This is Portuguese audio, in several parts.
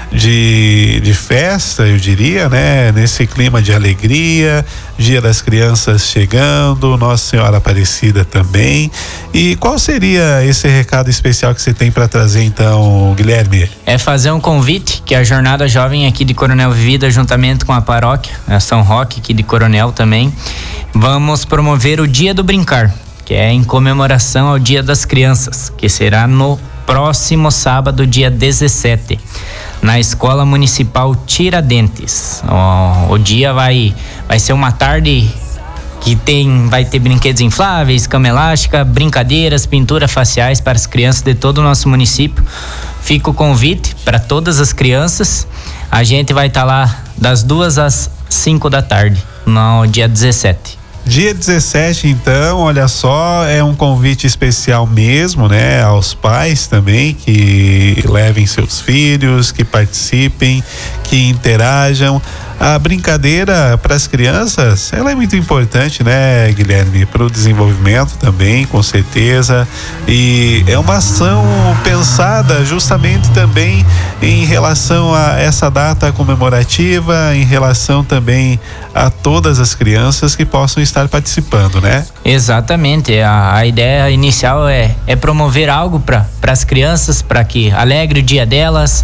de festa, eu diria, né? Nesse clima de alegria, Dia das Crianças chegando, Nossa Senhora Aparecida também. E qual seria esse recado especial que você tem para trazer então, Guilherme? É fazer um convite que a Jornada Jovem aqui de Coronel Vivida, juntamente com a paróquia, a São Roque aqui de Coronel também, vamos promover o Dia do Brincar, que é em comemoração ao Dia das Crianças, que será no próximo sábado, dia 17, na Escola Municipal Tiradentes. O dia vai ser uma tarde que vai ter brinquedos infláveis, cama elástica, brincadeiras, pintura faciais para as crianças de todo o nosso município. Fica o convite para todas as crianças. A gente vai estar lá das 2 às 5 da tarde, no dia 17. Dia 17, então, olha só, é um convite especial mesmo, né? Aos pais também, que levem seus filhos, que participem, que interajam. A brincadeira para as crianças, ela é muito importante, né, Guilherme? Para o desenvolvimento também, com certeza. E é uma ação pensada justamente também em relação a essa data comemorativa, em relação também a todas as crianças que possam estar participando, né? Exatamente. A ideia inicial é promover algo para as crianças, para que alegre o dia delas.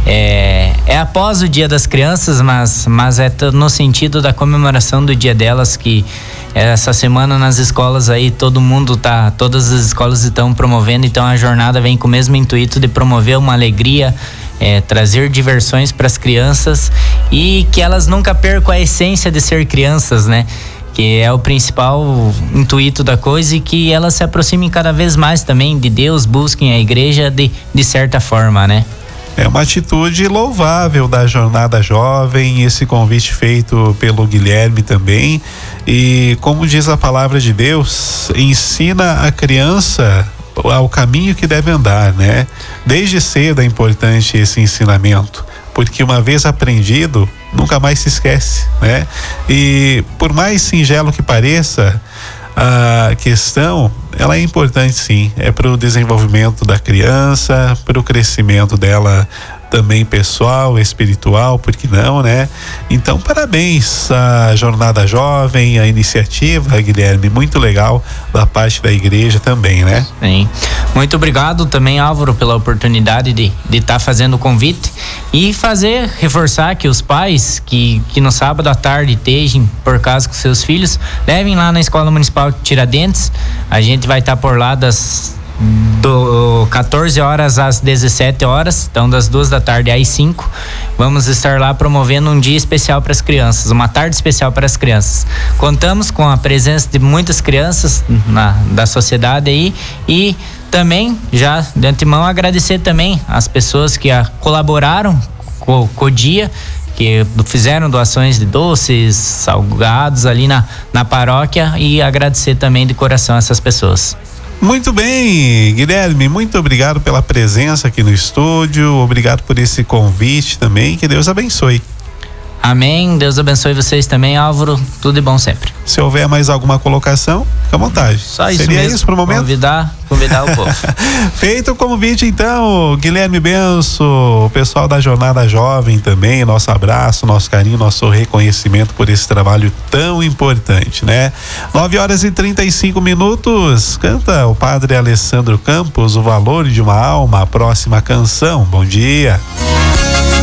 É após o Dia das Crianças, mas é no sentido da comemoração do dia delas, que essa semana nas escolas aí todas as escolas estão promovendo, então a jornada vem com o mesmo intuito de promover uma alegria, trazer diversões para as crianças e que elas nunca percam a essência de ser crianças, né? Que é o principal intuito da coisa, e que elas se aproximem cada vez mais também de Deus, busquem a igreja de certa forma, né? É uma atitude louvável da Jornada Jovem, esse convite feito pelo Guilherme também. E como diz a palavra de Deus, ensina a criança ao caminho que deve andar, né? Desde cedo é importante esse ensinamento, porque uma vez aprendido, nunca mais se esquece, né? E por mais singelo que pareça, a questão, ela é importante sim, é para o desenvolvimento da criança, para o crescimento dela também pessoal, espiritual, por que não, né? Então, parabéns à Jornada Jovem, a iniciativa, Guilherme, muito legal da parte da igreja também, né? Sim. Muito obrigado também, Álvaro, pela oportunidade de estar fazendo o convite e reforçar que os pais que no sábado à tarde estejam por casa com seus filhos, levem lá na Escola Municipal Tiradentes. A gente vai estar por lá das 14 horas às 17 horas, então das 2 da tarde às 5, vamos estar lá promovendo um dia especial para as crianças, uma tarde especial para as crianças. Contamos com a presença de muitas crianças da sociedade aí, e também, já de antemão, agradecer também as pessoas que colaboraram com o dia, que fizeram doações de doces, salgados ali na paróquia, e agradecer também de coração essas pessoas. Muito bem, Guilherme, muito obrigado pela presença aqui no estúdio, obrigado por esse convite também, que Deus abençoe. Amém, Deus abençoe vocês também, Álvaro, tudo de bom sempre. Se houver mais alguma colocação, fica à vontade. Só isso Seria mesmo, isso pro momento? Convidar o povo. Feito o convite então, Guilherme Benço, o pessoal da Jornada Jovem também, nosso abraço, nosso carinho, nosso reconhecimento por esse trabalho tão importante, né? 9h35, canta o padre Alessandro Campos, O Valor de uma Alma, a próxima canção. Bom dia.